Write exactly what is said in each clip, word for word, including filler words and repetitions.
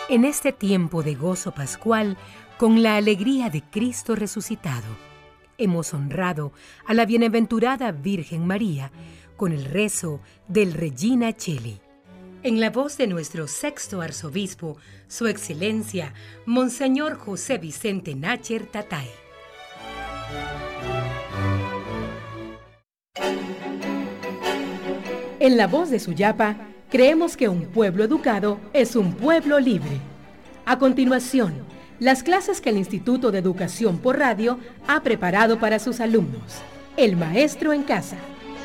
En este tiempo de gozo pascual, con la alegría de Cristo resucitado, hemos honrado a la bienaventurada Virgen María con el rezo del Regina Coeli. En la voz de nuestro sexto arzobispo, Su Excelencia, Monseñor José Vicente Nácher Tatay. En la voz de Suyapa, creemos que un pueblo educado es un pueblo libre. A continuación, las clases que el Instituto de Educación por Radio ha preparado para sus alumnos. El maestro en casa.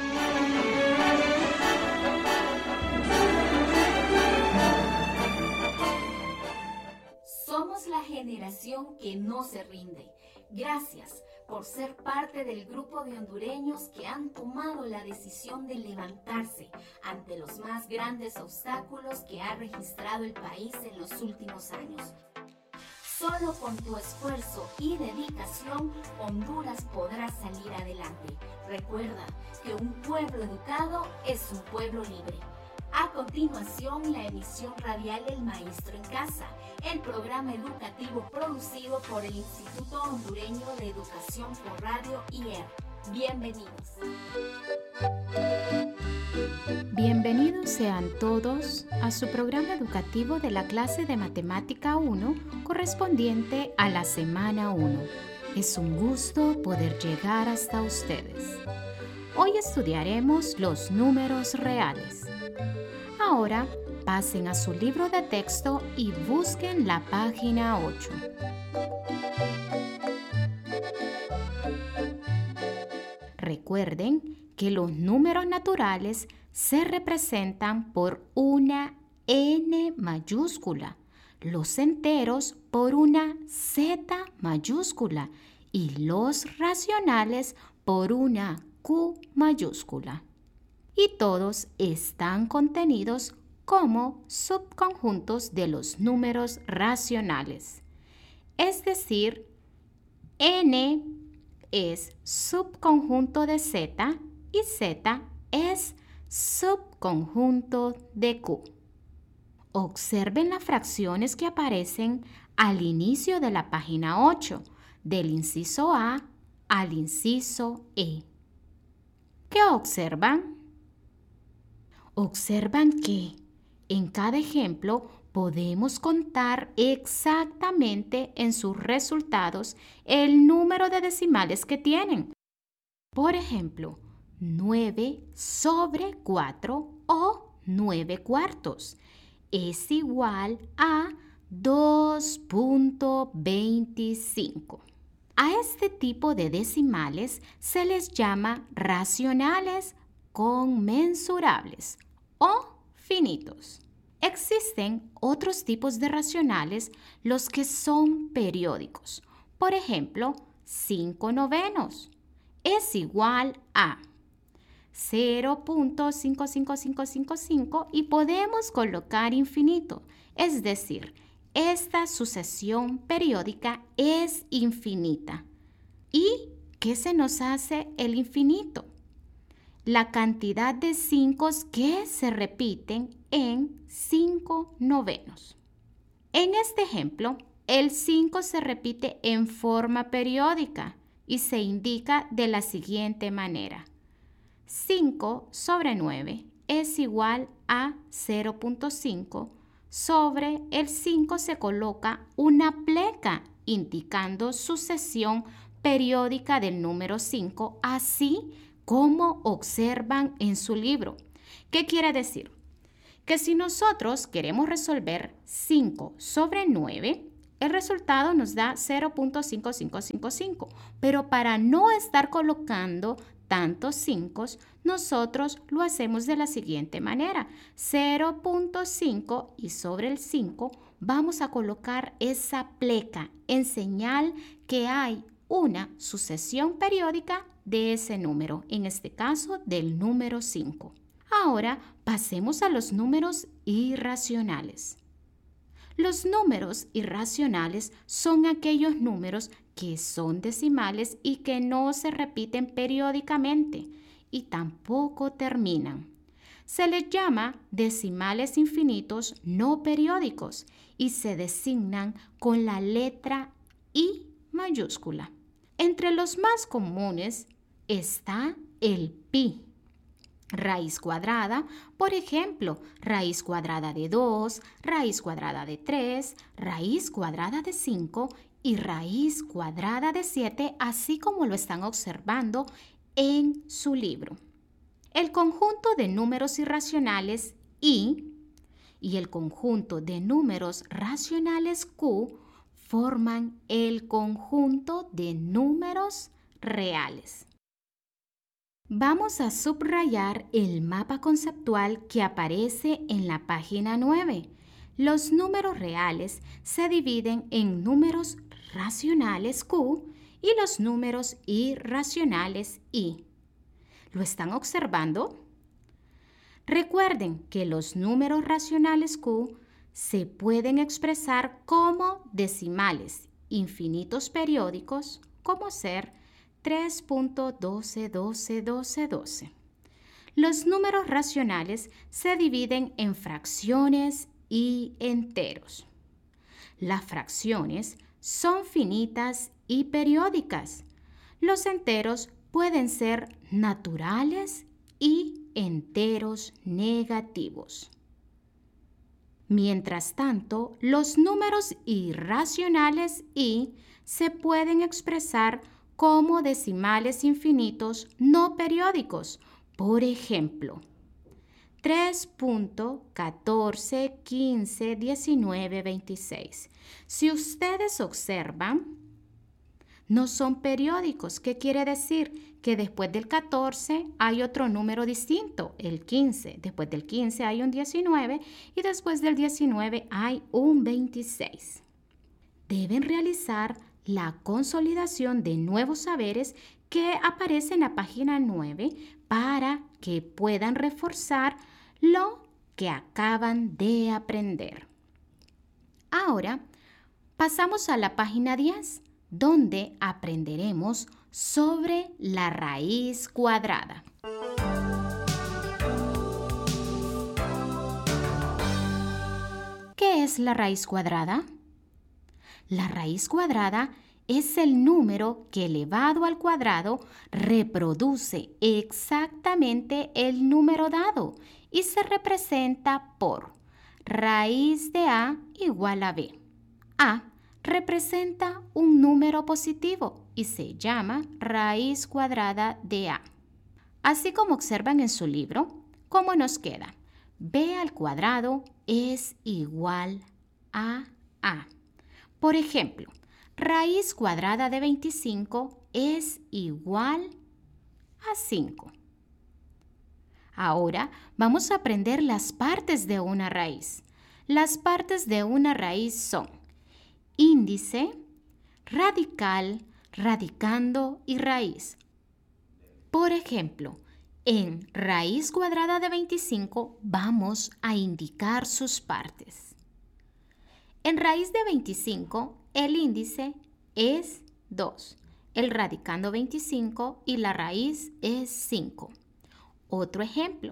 Somos la generación que no se rinde. Gracias por ser parte del grupo de hondureños que han tomado la decisión de levantarse ante los más grandes obstáculos que ha registrado el país en los últimos años. Solo con tu esfuerzo y dedicación, Honduras podrá salir adelante. Recuerda que un pueblo educado es un pueblo libre. A continuación, la emisión radial El Maestro en Casa, el programa educativo producido por el Instituto Hondureño de Educación por Radio I E R. Bienvenidos. Bienvenidos sean todos a su programa educativo de la clase de Matemática uno correspondiente a la semana uno. Es un gusto poder llegar hasta ustedes. Hoy estudiaremos los números reales. Ahora pasen a su libro de texto y busquen la página ocho. Recuerden que los números naturales se representan por una N mayúscula, los enteros por una Z mayúscula y los racionales por una Q mayúscula. Y todos están contenidos como subconjuntos de los números racionales. Es decir, N es subconjunto de Z y Z es subconjunto de Q. Observen las fracciones que aparecen al inicio de la página ocho, del inciso A al inciso E. ¿Qué observan? Observan que en cada ejemplo podemos contar exactamente en sus resultados el número de decimales que tienen. Por ejemplo, nueve sobre cuatro o nueve cuartos es igual a dos punto veinticinco. A este tipo de decimales se les llama racionales conmensurables o finitos. Existen otros tipos de racionales, los que son periódicos. Por ejemplo, cinco novenos es igual a cero punto cinco cinco cinco cinco cinco y podemos colocar infinito, es decir, esta sucesión periódica es infinita. ¿Y qué se nos hace el infinito? La cantidad de cinco que se repiten en cinco novenos. En este ejemplo, el cinco se repite en forma periódica y se indica de la siguiente manera. cinco sobre nueve es igual a cero punto cinco. Sobre el cinco se coloca una pleca indicando sucesión periódica del número cinco, así como observan en su libro. ¿Qué quiere decir? Que si nosotros queremos resolver cinco sobre nueve, el resultado nos da cero punto cinco cinco cinco cinco, pero para no estar colocando tantos cinco, nosotros lo hacemos de la siguiente manera. cero punto cinco y sobre el cinco vamos a colocar esa pleca en señal que hay una sucesión periódica de ese número, en este caso del número cinco. Ahora pasemos a los números irracionales. Los números irracionales son aquellos números que son decimales y que no se repiten periódicamente y tampoco terminan. Se les llama decimales infinitos no periódicos y se designan con la letra I mayúscula. Entre los más comunes está el pi. Raíz cuadrada, por ejemplo, raíz cuadrada de dos, raíz cuadrada de tres, raíz cuadrada de cinco y raíz cuadrada de siete, así como lo están observando en su libro. El conjunto de números irracionales I y el conjunto de números racionales Q forman el conjunto de números reales. Vamos a subrayar el mapa conceptual que aparece en la página nueve. Los números reales se dividen en números racionales Q y los números irracionales I. ¿Lo están observando? Recuerden que los números racionales Q se pueden expresar como decimales infinitos periódicos, como ser tres punto doce doce doce doce. Los números racionales se dividen en fracciones y enteros. Las fracciones son finitas y periódicas. Los enteros pueden ser naturales y enteros negativos. Mientras tanto, los números irracionales I se pueden expresar como decimales infinitos no periódicos. Por ejemplo, tres punto catorce, quince, diecinueve, veintiséis. Si ustedes observan, no son periódicos. ¿Qué quiere decir? Que después del catorce hay otro número distinto, el quince. Después del quince hay un diecinueve y después del diecinueve hay un veintiséis. Deben realizar la consolidación de nuevos saberes que aparece en la página nueve para que puedan reforzar lo que acaban de aprender. Ahora pasamos a la página diez, donde aprenderemos sobre la raíz cuadrada. ¿Qué es la raíz cuadrada? La raíz cuadrada es el número que elevado al cuadrado reproduce exactamente el número dado y se representa por raíz de A igual a B. A representa un número positivo y se llama raíz cuadrada de A. Así como observan en su libro, ¿cómo nos queda? B al cuadrado es igual a A. Por ejemplo, raíz cuadrada de veinticinco es igual a cinco. Ahora vamos a aprender las partes de una raíz. Las partes de una raíz son índice, radical, radicando y raíz. Por ejemplo, en raíz cuadrada de veinticinco vamos a indicar sus partes. En raíz de veinticinco, el índice es dos, el radicando veinticinco y la raíz es cinco. Otro ejemplo,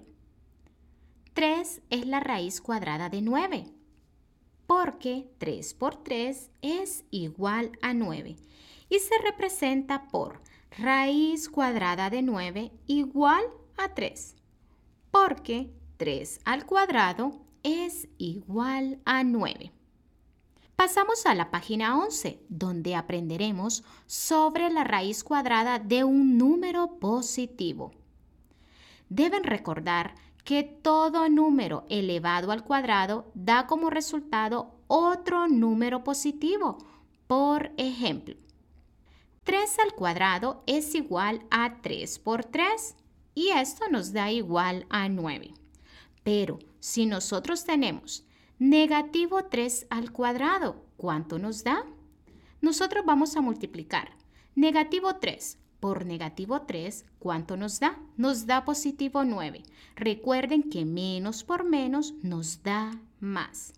tres es la raíz cuadrada de nueve. Porque tres por tres es igual a nueve y se representa por raíz cuadrada de nueve igual a tres, porque tres al cuadrado es igual a nueve. Pasamos a la página once, donde aprenderemos sobre la raíz cuadrada de un número positivo. Deben recordar que todo número elevado al cuadrado da como resultado otro número positivo. Por ejemplo, tres al cuadrado es igual a tres por tres y esto nos da igual a nueve. Pero si nosotros tenemos negativo tres al cuadrado, ¿cuánto nos da? Nosotros vamos a multiplicar negativo tres por negativo tres, ¿cuánto nos da? Nos da positivo nueve. Recuerden que menos por menos nos da más.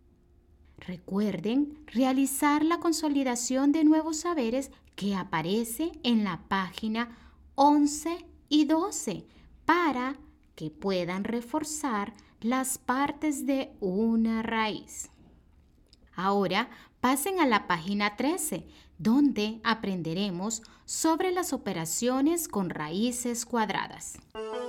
Recuerden realizar la consolidación de nuevos saberes que aparece en la página once y doce para que puedan reforzar las partes de una raíz. Ahora pasen a la página trece, donde aprenderemos sobre las operaciones con raíces cuadradas.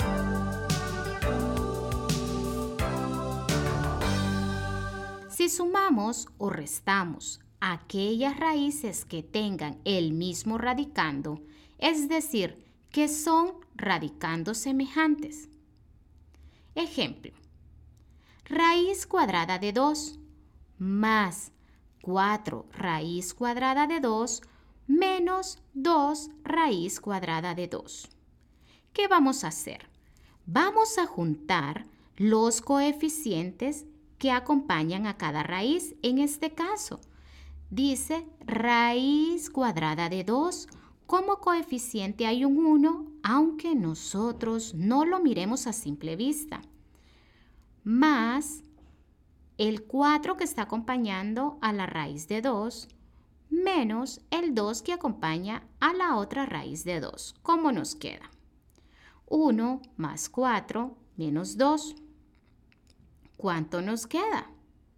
Si sumamos o restamos aquellas raíces que tengan el mismo radicando, es decir, que son radicandos semejantes. Ejemplo: raíz cuadrada de dos más cuatro raíz cuadrada de dos menos dos raíz cuadrada de dos. ¿Qué vamos a hacer? Vamos a juntar los coeficientes que acompañan a cada raíz. En este caso, dice raíz cuadrada de dos. Como coeficiente hay un uno, aunque nosotros no lo miremos a simple vista. Más el cuatro que está acompañando a la raíz de dos, menos el dos que acompaña a la otra raíz de dos. ¿Cómo nos queda? uno más cuatro menos dos. ¿Cuánto nos queda?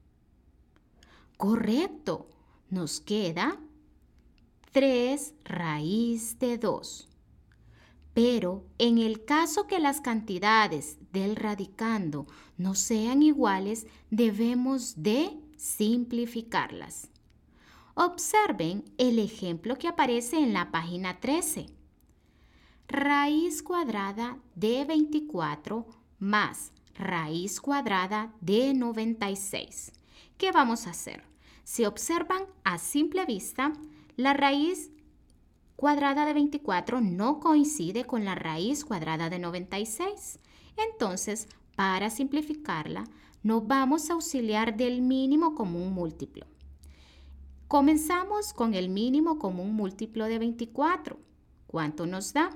Correcto, nos queda tres raíz de dos. Pero en el caso que las cantidades del radicando no sean iguales, debemos de simplificarlas. Observen el ejemplo que aparece en la página trece. Raíz cuadrada de veinticuatro más raíz cuadrada de noventa y seis. ¿Qué vamos a hacer? Si observan a simple vista, la raíz cuadrada de veinticuatro no coincide con la raíz cuadrada de noventa y seis. Entonces, para simplificarla, nos vamos a auxiliar del mínimo común múltiplo. Comenzamos con el mínimo común múltiplo de veinticuatro. ¿Cuánto nos da?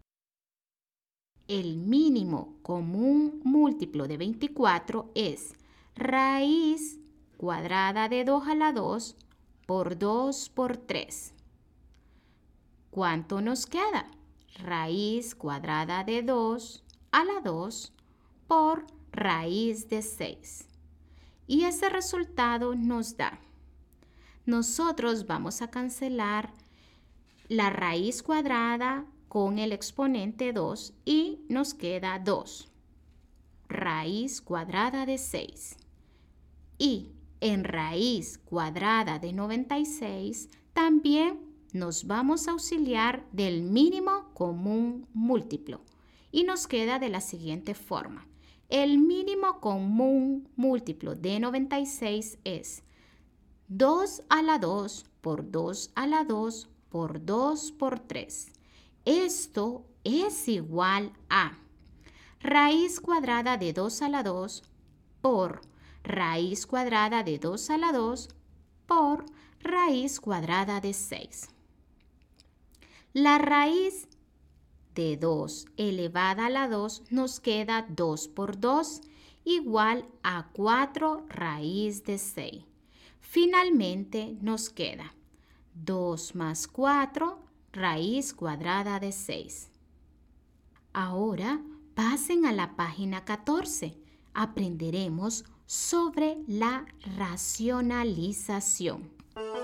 El mínimo común múltiplo de veinticuatro es raíz cuadrada de dos a la dos por dos por tres. ¿Cuánto nos queda? Raíz cuadrada de dos a la dos por raíz de seis. Y ese resultado nos da. Nosotros vamos a cancelar la raíz cuadrada con el exponente dos y nos queda dos. Raíz cuadrada de seis. Y en raíz cuadrada de noventa y seis también nos vamos a auxiliar del mínimo común múltiplo y nos queda de la siguiente forma. El mínimo común múltiplo de noventa y seis es dos a la dos por dos a la dos por dos por tres. Esto es igual a raíz cuadrada de dos a la dos por raíz cuadrada de dos a la dos por raíz cuadrada de seis. La raíz de dos elevada a la dos nos queda dos por dos, igual a cuatro raíz de seis. Finalmente nos queda dos más cuatro raíz cuadrada de seis. Ahora pasen a la página catorce. Aprenderemos sobre la racionalización.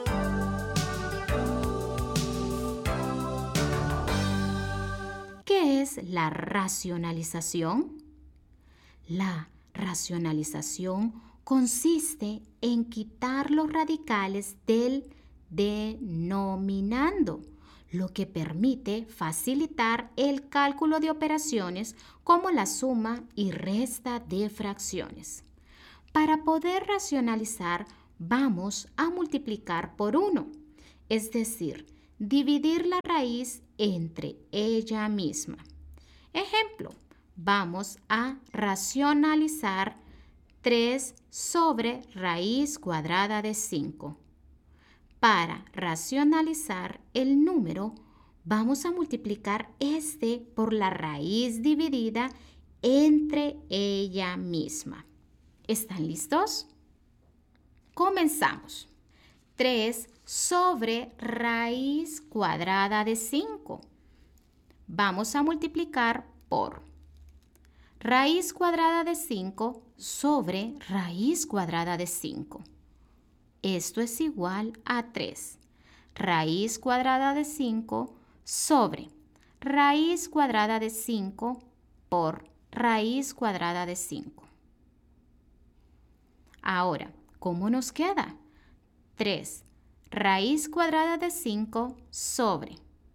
¿Qué es la racionalización? La racionalización consiste en quitar los radicales del denominando, lo que permite facilitar el cálculo de operaciones como la suma y resta de fracciones. Para poder racionalizar, vamos a multiplicar por uno, es decir, dividir la raíz entre ella misma. Ejemplo, vamos a racionalizar tres sobre raíz cuadrada de cinco. Para racionalizar el número, vamos a multiplicar este por la raíz dividida entre ella misma. ¿Están listos? Comenzamos. tres sobre raíz cuadrada de cinco. Vamos a multiplicar por raíz cuadrada de cinco sobre raíz cuadrada de cinco. Esto es igual a tres. Raíz cuadrada de cinco sobre raíz cuadrada de cinco por raíz cuadrada de cinco. Ahora, ¿cómo nos queda? tres raíz cuadrada de cinco sobre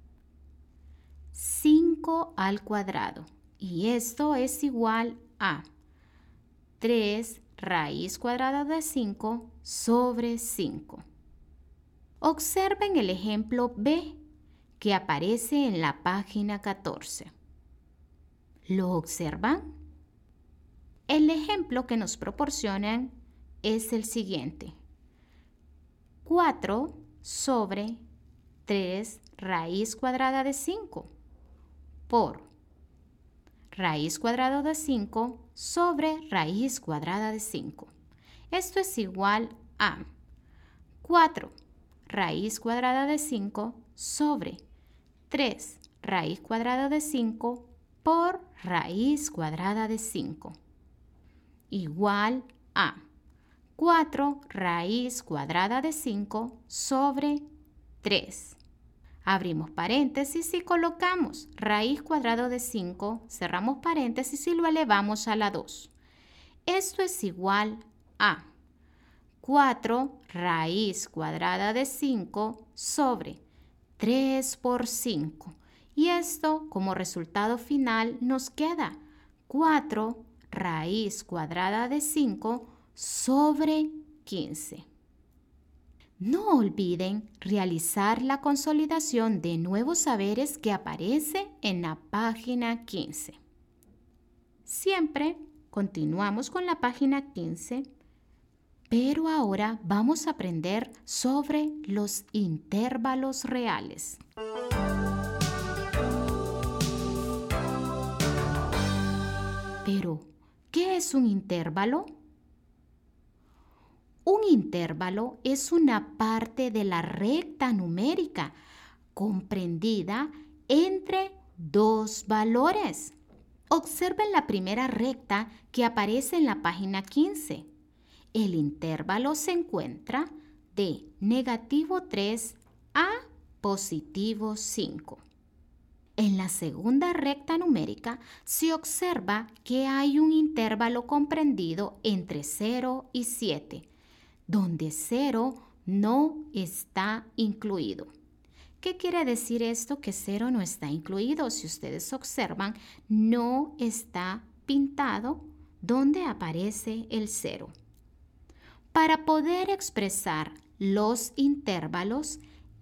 cinco al cuadrado. Y esto es igual a tres raíz cuadrada de cinco sobre cinco. Observen el ejemplo B que aparece en la página catorce. ¿Lo observan? El ejemplo que nos proporcionan es el siguiente. cuatro sobre tres raíz cuadrada de cinco por raíz cuadrada de cinco sobre raíz cuadrada de cinco. Esto es igual a cuatro raíz cuadrada de cinco sobre tres raíz cuadrada de cinco por raíz cuadrada de cinco. Igual a cuatro raíz cuadrada de cinco sobre tres. Abrimos paréntesis y colocamos raíz cuadrada de cinco, cerramos paréntesis y lo elevamos a la dos. Esto es igual a cuatro raíz cuadrada de cinco sobre tres por cinco. Y esto como resultado final nos queda cuatro raíz cuadrada de cinco sobre quince. No olviden realizar la consolidación de nuevos saberes que aparece en la página quince. Siempre continuamos con la página quince, pero ahora vamos a aprender sobre los intervalos reales. Pero, ¿qué es un intervalo? Un intervalo es una parte de la recta numérica comprendida entre dos valores. Observen la primera recta que aparece en la página quince. El intervalo se encuentra de negativo tres a positivo cinco. En la segunda recta numérica se observa que hay un intervalo comprendido entre cero y siete, donde cero no está incluido. ¿Qué quiere decir esto? Que cero no está incluido. Si ustedes observan, no está pintado donde aparece el cero. Para poder expresar los intervalos,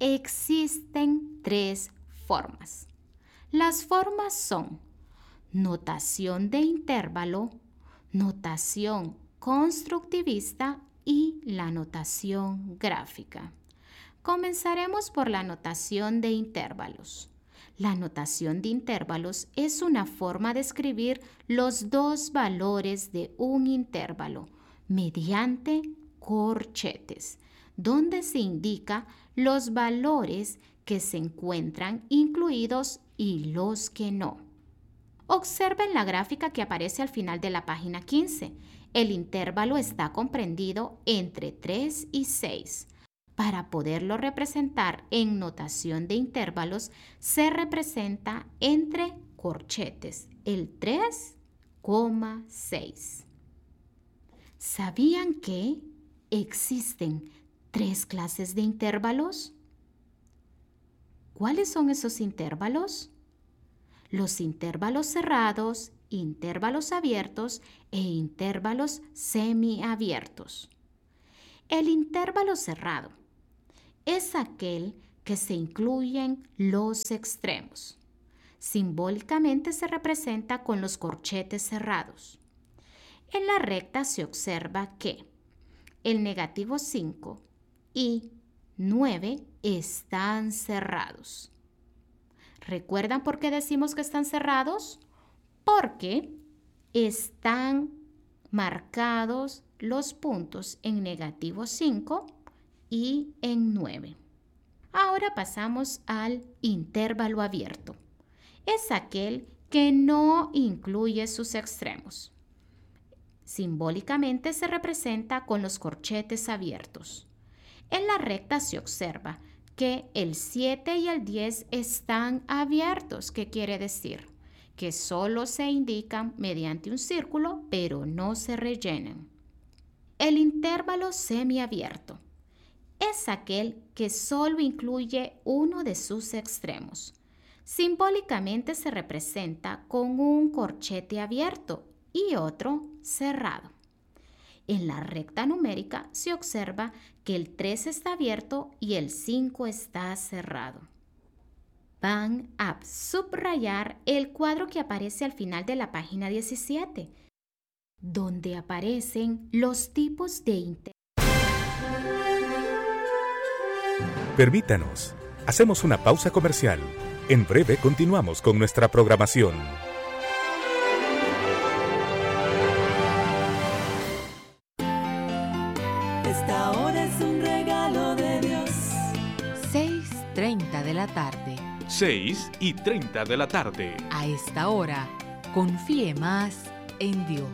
existen tres formas. Las formas son notación de intervalo, notación constructivista y la notación gráfica. Comenzaremos por la notación de intervalos. La notación de intervalos es una forma de escribir los dos valores de un intervalo mediante corchetes, donde se indica los valores que se encuentran incluidos y los que no. Observen la gráfica que aparece al final de la página quince. El intervalo está comprendido entre tres y seis. Para poderlo representar en notación de intervalos, se representa entre corchetes el tres coma seis. ¿Sabían que existen tres clases de intervalos? ¿Cuáles son esos intervalos? Los intervalos cerrados, intervalos abiertos e intervalos semiabiertos. El intervalo cerrado es aquel que se incluyen los extremos. Simbólicamente se representa con los corchetes cerrados. En la recta se observa que el negativo cinco y nueve están cerrados. ¿Recuerdan por qué decimos que están cerrados? Porque están marcados los puntos en negativo cinco y en nueve. Ahora pasamos al intervalo abierto. Es aquel que no incluye sus extremos. Simbólicamente se representa con los corchetes abiertos. En la recta se observa que el siete y el diez están abiertos. ¿Qué quiere decir? Que solo se indican mediante un círculo, pero no se rellenan. El intervalo semiabierto es aquel que solo incluye uno de sus extremos. Simbólicamente se representa con un corchete abierto y otro cerrado. En la recta numérica se observa que el tres está abierto y el cinco está cerrado. Van a subrayar el cuadro que aparece al final de la página diecisiete, donde aparecen los tipos de interés. Permítanos, hacemos una pausa comercial. En breve continuamos con nuestra programación. Esta hora es un regalo de Dios. seis y treinta de la tarde. seis y treinta de la tarde. A esta hora, confíe más en Dios.